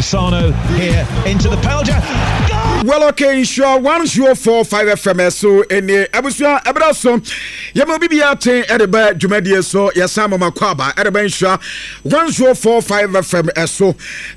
Asano here into the penalty. Well, okay, sure. 104.5 FM. So, in the Abusua, Abraso, Yamobiate, Edeba, Jumedia, so, Yasama Makwaba, Edeba, sure. 104.5 FM. So,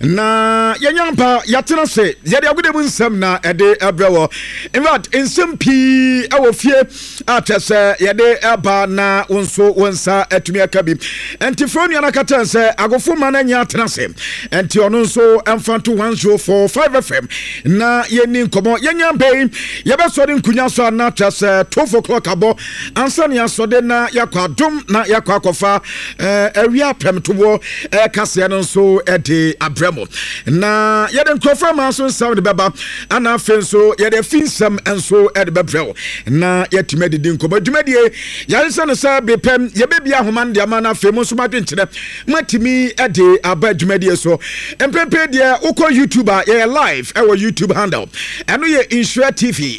na Yanyampa, Yatina say, Yadia Woodabun Samna, Ede Abrawa. In fact, in some P, our fear, Atas, Yade Aba, na, Unso, Unsa, Etumia Kabi, and Tifoni Anakatan say, Agofu Mananya Tanase, and Tiononso, and Fantu 104.5 FM. Na, Komo yenya mbei yaba sori nkunya so na chas 12 o'clock abo ansani asode na yakwa dum na yakwa kofa awia premtowo kase no so ede abremo na yede nkrofo ma so nsam de beba ana fenso yede finsam enso ede bebrel na yetimedi din komo dwumadi yanse no sa bepem yebebia homan de amana femu so madwenkyere matimi ede aba dwumadi so empepe de uko YouTuber ye live ewo YouTube handle eno ye Insure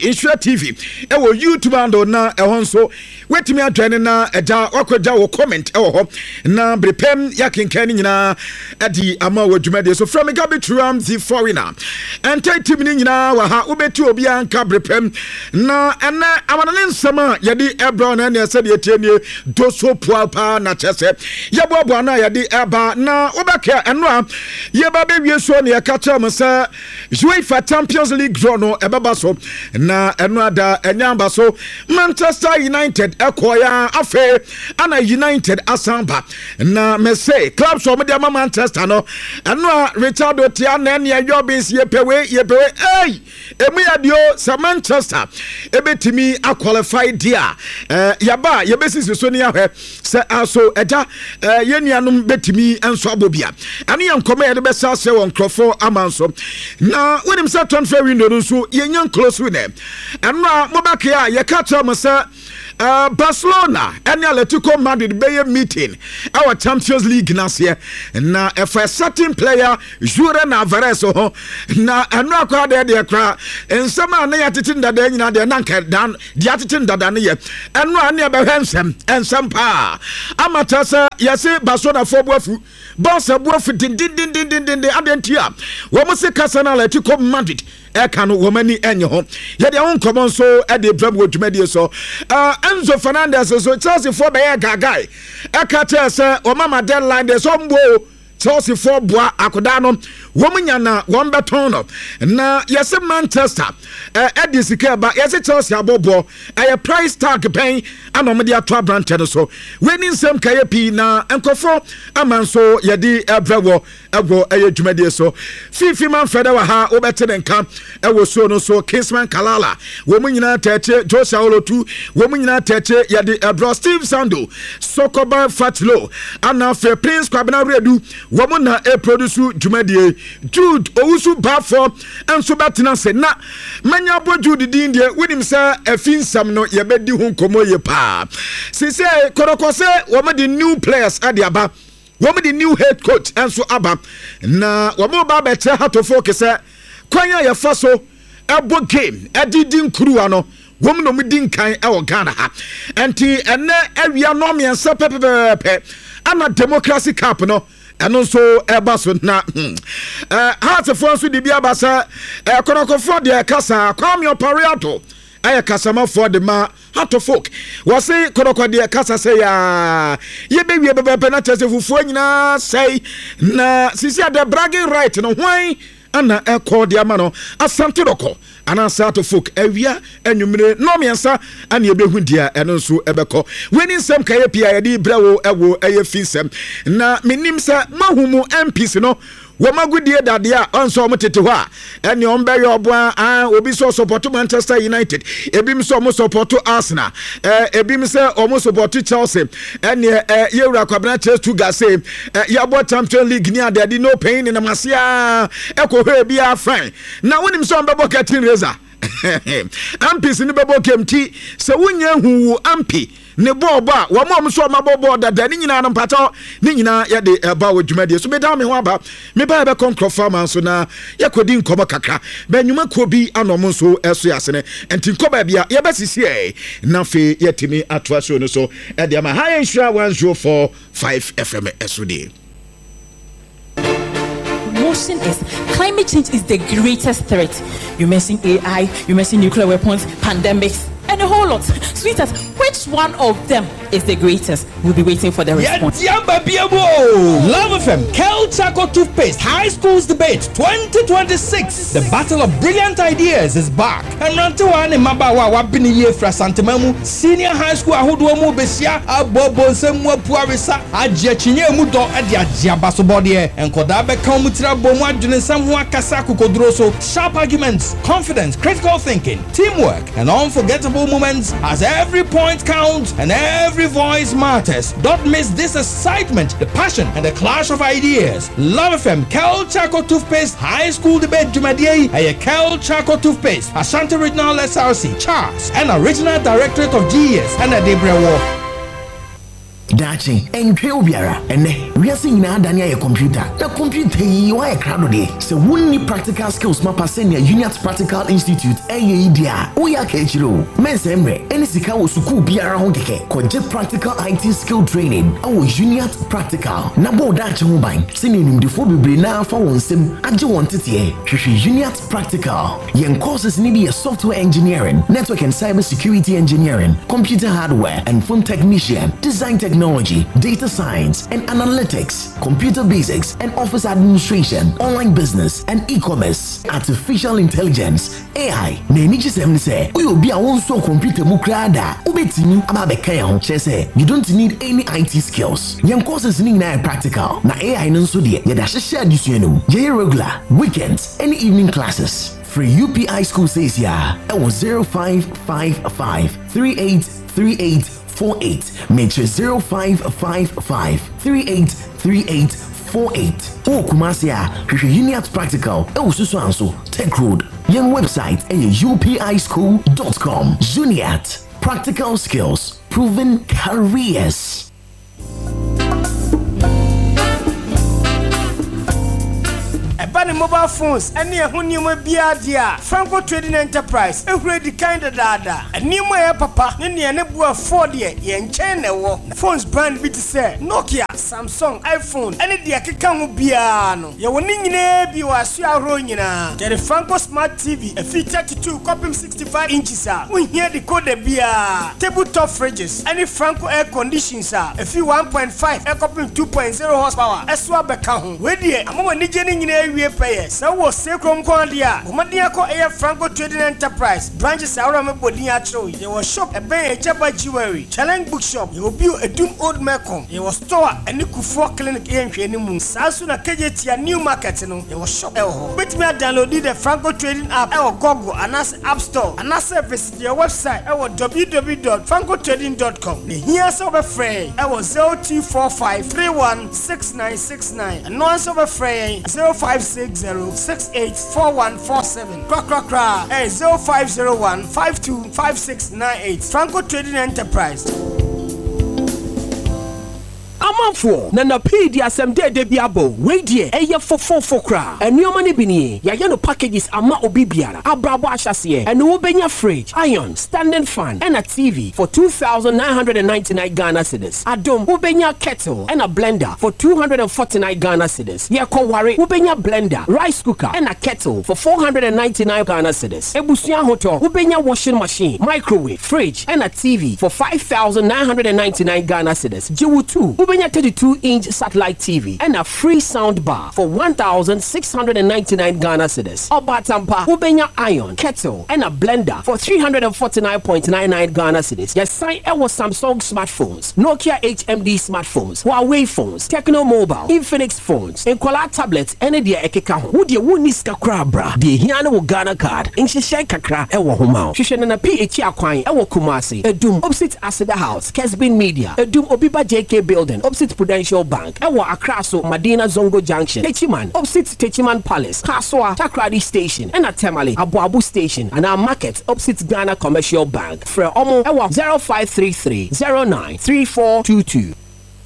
TV ewo YouTube handle na ehon so wetimi adwane na eja wakwaja wo comment ewo ho na brepem yakenkan nyina edi ama wo dwumade so from Gabi Tram the foreigner enter team ni nyina wa ha ubeti obi anka brepem na ene amanane nsama yedi ebro na ne sede etienie doso puapa na chese yeboabo na yedi eba na obeka eno a yeba bewie so ne yakacha msa UEFA Champions League draw no ebaba so na eno ada enyamba so Manchester United ekoya afe ana United asamba na mese club so me dem Manchester no eno a Richard Otia na ne yobis yepewe hey emu yadio sa Manchester ebetimi qualify dia yaba yebesisi so ne ahwe se aso eda yenuanum betimi enso abobia ane yankoma ye de besa se won krofo amanso na wenim se transfer window no so yenyan close with them eno mobaka ye catch am se Barcelona and Atletico Madrid be meeting our Champions League last year na for a certain player Julian Alvarez na anu akwa de kra ensema na yatitin da de nyina de nanka dan de yatitin da ne ye enu ane be hensem ensem pa amatasa yese Barcelona fo boafu Barca boafu din adentia wo mo se kasa na Atletico Madrid eka no wo mani enye ho ye de won common so e de brab wo dwumadi so Enzo Fernandez so Chelsea for be gagai eka tese o mama deadline de so mbo Chelsea for boa akoda no womunya na won beton no na yese Manchester edisika ba yese Chelsea abobo a price tag pen anom de ato branch so weni nsem kaye pi na enkofo amanso yedi ebrewo ego dwumadi so fifi man feda wa ha obete nka ewo so no so Kingsman Kalala womunyina teche Joshua Olotu womunyina teche yedi ebro Steve Sando Sokoba Fatlo ana fe Prince Kwabena Redu womuna produce dwumadi Jude owusu bafo enso betena se na manya bo Jude din de winim sa afinsam no yebedi hu komo ye pa sise korokose womo the new players adiaba womo the new head coach enso aba na womo ba bete hatofo kese kwanya ye faso ebo game edidi nkuru ano womo no mudi nkan e wo Ghana ha enti ene awia no miensa pepepe ana democracy cup no eno so eba so na heart for so di bia basa konokofo de kasa kwame operato kasama for the ma heart folk was say konoko de kasa say ya ye be wie be na chese fufu nyina say na sisi ade bragging right no hwan ana ekọ de ama no asante doko ana sato folk awia enwumire no miensa ana ebehu dia eno nso ebekọ weni nsem kaye pia ye di brawo ewo eye finsem na menim sa mahumu MPs no wamagudie dade a onso omtete ho a ene ombeyo oboa obi so support Manchester United ebim so support Arsenal ebim se omo support Chelsea ene yewura kwabena Chelsea gase yabo Champions League ni ade no pain in amasia ekohwe bia fine na wonim so ombebo Curtain Raiser ampi ni bebo kemti se wunya hu ampi ne boba wo mo so mabobo dada ni nyina no mpato ni nyina ye de eba wo dwumade so beda me ho aba me ba be konkrofa man so na yakodi nkomo kakra ba nyuma ko bi anom so eso yasene enti nkoba bia ye besisi e na fe yetimi atwa so no so e de ma high insure 104.5 FM SOD motion is climate change is the greatest threat. You mention AI, you mention nuclear weapons, pandemics, and a whole lot. Sweetheart, which one of them is the greatest? We'll be waiting for the response. Love FM, Kel Chaco Toothpaste, High Schools Debate 2026. The Battle of Brilliant Ideas is back. And Rantuan and Mabawa wabini ye fra Santamamu, Senior High School Ahoduamu Besia, Abobo Semwa Puarisa, Ajia Chinye Mudo, Adia Jiabasobodie, and Kodabe Kamutra Bomwa Junesamwa Kasaku Kodroso, sharp arguments, confidence, critical thinking, teamwork, and unforgettable moments as every point counts and every voice matters. Don't miss this excitement, the passion, and the clash of ideas. Love FM, Kel Chaco Toothpaste, High School Debate Jumadiye, and Kel Chaco Toothpaste, Ashanti Regional SRC, Charles, and Original Directorate of GES, and a Debra War. Dachi, and Kilbiara, and we are seeing now Dania computer. The computer, you are a crowd day. So, wouldn't practical skills mapa send your Uniat Practical Institute, AEDA, Oya Kechiro, Mensemre, any Sikawa Suku Biara Hongeke, Koje Practical IT Skill Training, our Uniat Practical, Nabo Dachi Mobile, sending the Fobi now for one sim, Ajo wanted here, Uniat Practical. Young courses need a software engineering, network and cyber security engineering, computer hardware and phone technician, design technology, data science and analytics, computer basics and office administration, online business and e-commerce, artificial intelligence, AI. Neniji say, "Uyo be a so computer mukrada." Ubetini ababekaya say, "You don't need any IT skills. Young courses need na practical. Na AI nso de ye da share disuenu. Ye regular, weekends, and evening classes." Free UPI school says ya. It was 0555 383848. Make 0555 383848. Oh, Kumasia, Uniat Practical. Oh, Susanso, Tech Road. Young website upischool.com. Uniat Practical Skills, Proven Careers. Ebani mobile phones any a hunyuma biadia Franco Trading Enterprise every kind of dada a new my papa any a nebua 40 yen chain phones brand bit say Nokia, Samsung, iPhone any dia kikamu biano ya winning bi was ya roñina get a Franco Smart TV a feature 32 copy 65 inches we hear the code bia tabletop fridges any Franco air conditions a few 1.5 air copy 2.0 horsepower eswa beka ho we die amama ni jeni nyina we pay so was Sekrom Kondia Umadiako Air Franco Trading Enterprise branches around Bodia Cho there was shop a bay Jabba Jewelry Challenge Bookshop you will build a doom old Mecom there was store and Nuku clinic in Moon Sasuna KJT new market there was shop but me download the Franco Trading app or Google and App Store and visit your website or www.francotrading.com here's over free I was 0245316969 and no over free 0560684147 crack 0501525698 Franco Trading Enterprise. Amanfo na na pedi asem de biabo we die eye fofofo kra enuoma ne bini ya no packages ama obi biara abrabo ahyase ene wo benya fridge iron standing fan and a TV for 2,999 Ghana cedis adom wo benya kettle and a blender for 249 Ghana cedis ye ko ware wo benya blender rice cooker and a kettle for 499 Ghana cedis ebusuan hoto wo benya washing machine microwave fridge and a TV for 5,999 Ghana cedis jiwu 2 a 32-inch satellite TV and a free sound bar for 1,699 Ghana cedis. Obatampa, Ubenya iron, kettle, and a blender for 349.99 Ghana cedis. Yes, sign our Samsung smartphones, Nokia HMD smartphones, Huawei phones, Techno Mobile, Infinix phones, and Kola tablets, and the Ekeka. Would you win this kakra bra? The Hiano Ghana card, in Shishan Kakra, Ewa Homa. Shishan and a PH Aquine, Ewa Kumasi, a Doom, opposite Asada House, Kesbin Media, a Doom Obiba JK Building. Opposite Prudential Bank, Ewa Akraso, Madina Zongo Junction, Techiman, opposite Techiman Palace, Kaswa, Takradi Station, and a Temale, Abu Station, and our market opposite Ghana Commercial Bank. For Omo, Ewa 0533 093422.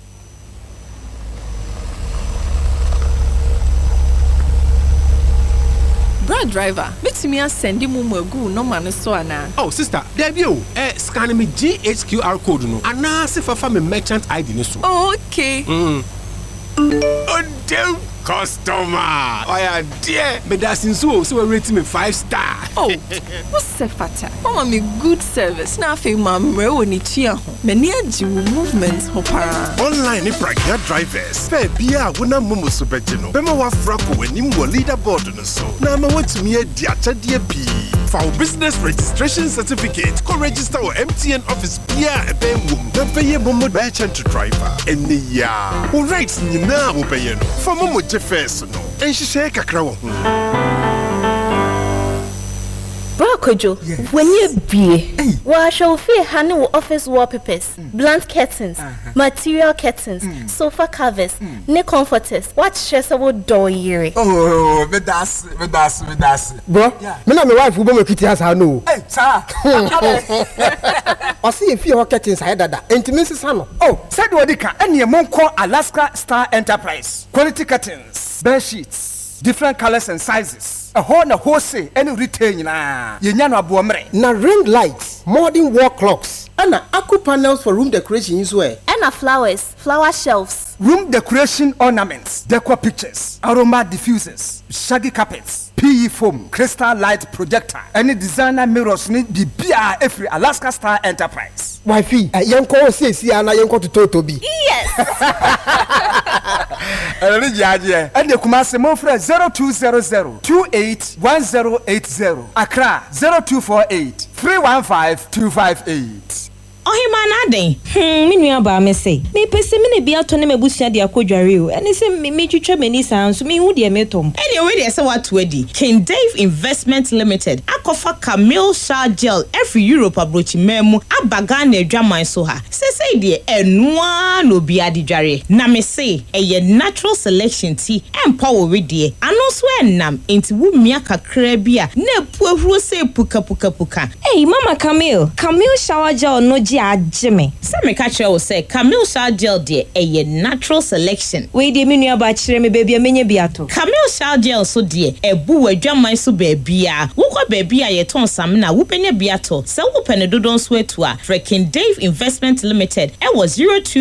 Brad driver, meet me and send him Mumu no man so ana. Oh sister, there you scan me GHQR code no. Ana se fa me merchant ID no so. Oh, okay. Oh damn customer. Oh yeah, dear. But that's in so we rate me 5 star. Oh, what's fata? Mama me good service. Na fe mam re woni tua ho. Mani agi movement ho para. Online ni pragya drivers. Fe bia wona momo so beje no. Bema wa frako wani mo leaderboard no so. Na ma watumi adi achade bi. For our business registration certificate, go register our MTN office bia ebe wum. Na pay momo merchant to driver. Eni ya. All rights ni na wo pay no. For momo je first no. Enhihye kakra wo ho. Kojo, when you be, well, shall feel honey office wallpapers, blunt curtains, material curtains, sofa covers, knee comforters. What stress about door year? Oh, but that's. Bro, me na my wife will make it as I know. Hey, sir. I see if you are curtains, I had that. Intimacy, son. Oh, said Wadika, and your mom call Alaska Star Enterprise. Quality curtains, bed sheets, different colors and sizes. A whole say any retail na yenyano abuomre na ring lights, modern wall clocks, and aqua panels for room decoration as well. And flowers, flower shelves, room decoration ornaments, decor pictures, aroma diffusers, shaggy carpets, PE foam, crystal light projector, any designer mirrors need the BR every Alaska Star Enterprise. Wifey, yanko say ana yanko to Totobi. Yes. And the Kumasi Mofre 0200-281080. Accra 0248-315-258. Ohimana me nua ba me say me pese me ne bia to ne mabusua de akodware o ene se me twitwa mani san so me hu de me tom ene we de se wato adi King Dave Investment Limited akofa Camille Shower Gel every Europe abrochi memu abaga na adwaman so ha se de enua no bia de dware na me say eye natural selection tea empower we de ano so enam enti wu mia kakra bia na pu ahuro se puka hey mama Camille Shower Gel no Jimmy. Some catch you say Camille Shower Gel de a natural selection. We de menu about me baby a mini biato. Camille Shower Gel so dear a boo a drum my so baby. Woko baby a ton samina whooping a biato. So whooping a dodon sweat to a freaking Dave Investment Limited. It was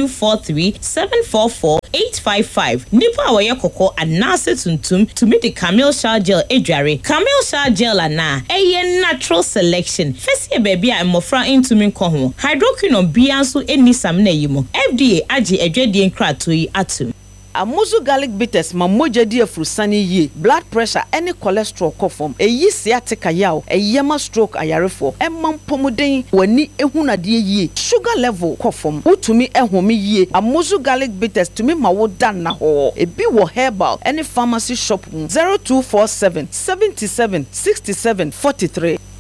0243-744-855. Nipa awaya koko and nase tuntum to meet the Camille Shower Gel ejare. Camille Shower Gel ana a natural selection. First year baby I'm mofra into me koho. Hydroquinone bianso eni samna yimo. FDA aji edwedie nkrato yi atum. Amuzu garlic bitters mamoja di afrusani ye blood pressure any cholesterol kofom eyi sciatica yaw eyema stroke ayarefo emam pomuden wani ehunade ye sugar level kofom utumi ehome ye Amuzu garlic bitters tumi mawodan na ho ebi wo herbal any pharmacy shop 0247 77 67 43